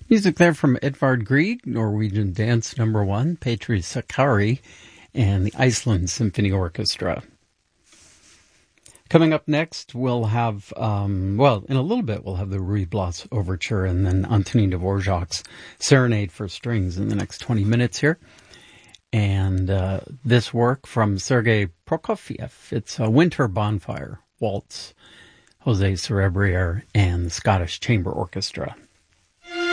Music there from Edvard Grieg, Norwegian Dance No. 1, Petri Sakari, and the Iceland Symphony Orchestra. Coming up next, we'll have, in a little bit, we'll have the Ruy Blas Overture and then Antonin Dvorak's Serenade for Strings in the next 20 minutes here. And this work from Sergei Prokofiev, it's a Winter Bonfire Waltz, Jose Cerebriere and the Scottish Chamber Orchestra.